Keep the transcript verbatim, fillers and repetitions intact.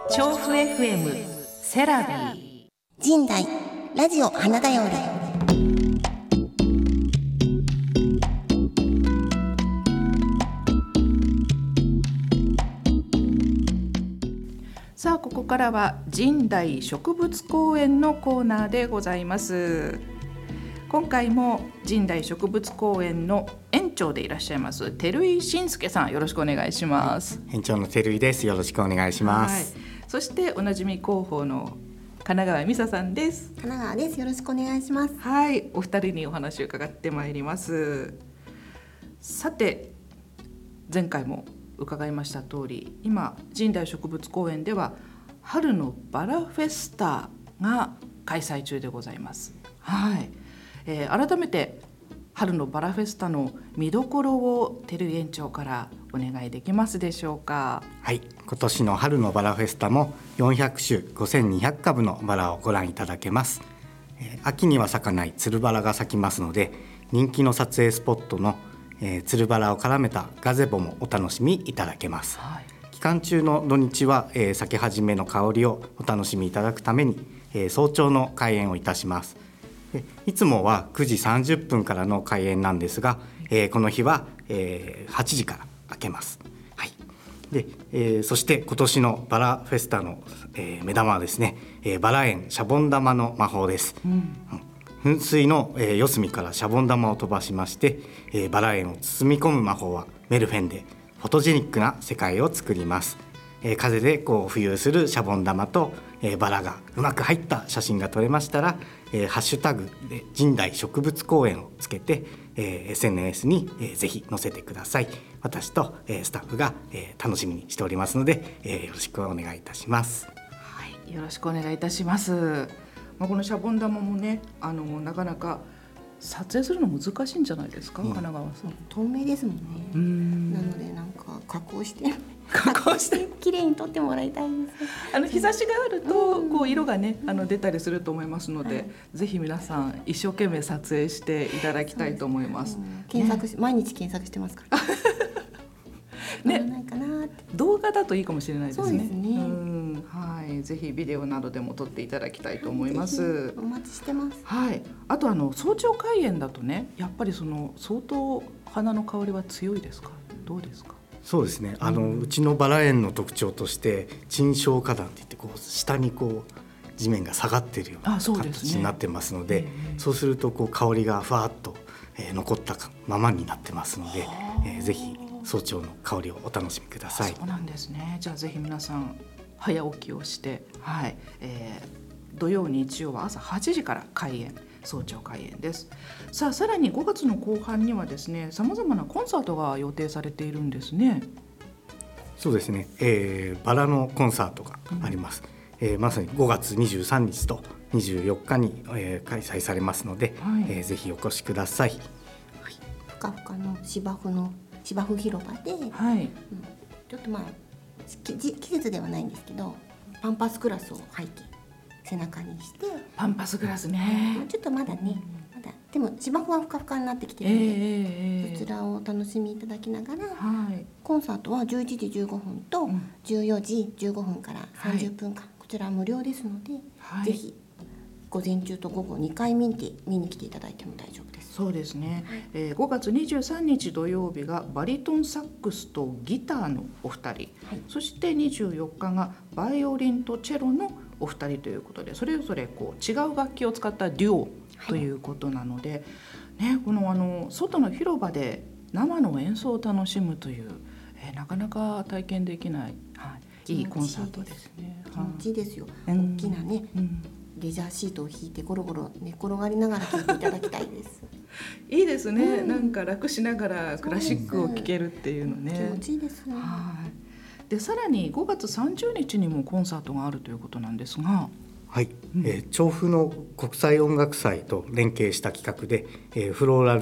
調布 エフエム セラビー神代ラジオ花だより。 さあここからは神代植物公園のコーナーでございます。今回も神代植物公園の園長でいらっしゃいます照井信介さん、よろしくお願いします。 園長の照井です。よろしくお願いします。 はい、そしておなじみ広報の神奈川美沙さんです。 神奈川です。よろしくお願いします。 はい、お二人にお話を伺ってまいります。さて前回も伺いました通り、今神代植物公園では春のバラフェスタが開催中でございます。はい、えー、改めて春のバラフェスタの見どころを照井園長からお願いできますでしょうか。 はい、今年の春のバラフェスタもよんひゃくしゅごせんにひゃくかぶのバラをご覧いただけます。えー、秋には咲かないつるバラが咲きますので、人気の撮影スポットの、えー、つるバラを絡めたガゼボもお楽しみいただけます。はい、期間中の土日は、えー、咲き始めの香りをお楽しみいただくために、えー、早朝の開園をいたします。いつもはくじさんじゅっぷんからの開園なんですが、えー、この日は、えー、はちじから開けます。はい、でえー、そして今年のバラフェスタの、えー、目玉はですね、えー、バラ園シャボン玉の魔法です。うんうん、噴水の、えー、四隅からシャボン玉を飛ばしまして、えー、バラ園を包み込む魔法はメルフェンでフォトジェニックな世界を作ります。えー、風でこう浮遊するシャボン玉と、えー、バラがうまく入った写真が撮れましたら、えー、ハッシュタグで神代植物公園をつけて、えー、エスエヌエス に、えー、ぜひ載せてください。私と、えー、スタッフが、えー、楽しみにしておりますので、えー、よろしくお願いいたします。 はい、よろしくお願いいたします。まあ、このシャボン玉もね、あのなかなか撮影するの難しいんじゃないですか、うん、神奈川さん。 透明ですもんね。うん、なのでなんか加工して加工して綺麗に撮ってもらいたいです。 あの日差しがあるとこう色がね、あの出たりすると思いますので、はい、ぜひ皆さん一生懸命撮影していただきたいと思います。 検索し、ね、毎日検索してますからね、ないかなって。 動画だといいかもしれないですね。 そうですね。 うん、はい、ぜひビデオなどでも撮っていただきたいと思います。 お待ちしてます。 はい、あとあの早朝開園だとね、やっぱりその相当花の香りは強いですか、どうですか。 そうですね、あの、うん、うちのバラ園の特徴として沈小花壇っていってこう下にこう地面が下がっているような形になってますので、 そうですね、そうするとこう香りがふわっと、えー、残ったままになってますので、えー、ぜひ早朝の香りをお楽しみください。 そうなんですね。じゃあぜひ皆さん早起きをして、はい、えー、土曜日曜は朝はちじから開園、早朝開園です。さあさらにごがつの後半にはですね、さまざまなコンサートが予定されているんですね。 そうですね、えー、バラのコンサートがあります。うん、えー、まさにごがつにじゅうさんにちとにじゅうよっかに、えー、開催されますので、はい、えー、ぜひお越しください。 はい、ふかふかの芝生の芝生広場で、 はい、うん、 ちょっとまあ季節ではないんですけど、パンパスグラスを背景背中にして、 パンパスグラスね、 ちょっとまだね、まだでも芝生はふかふかになってきてるので、えー、そちらをお楽しみいただきながら、はい、コンサートはじゅういちじじゅうごふんとじゅうよじじゅうごふんからさんじゅっぷんかん、はい、こちらは無料ですので、はい、ぜひ午前中と午後にかい見て見に来ていただいても大丈夫です。 そうですね、はい、えー、ごがつにじゅうさんにち土曜日がバリトンサックスとギターのお二人、はい、そしてにじゅうよっかがバイオリンとチェロのお二人ということで、それぞれこう違う楽器を使ったデュオということなので、はい、ね、このあの外の広場で生の演奏を楽しむという、えー、なかなか体験できない、はい、いいコンサートですね。 気持ちいいですよ。うん、大きなね、うん、レジャーシートを引いてゴロゴロ寝転がりながら聴いていただきたいですいいですね、うん、なんか楽しながらクラシックを聴けるっていうのね、 気持ちいいですね。 はい、でさらにごがつさんじゅうにちにもコンサートがあるということなんですが、 はい、うん、えー、調布の国際音楽祭と連携した企画で、えー、フローラル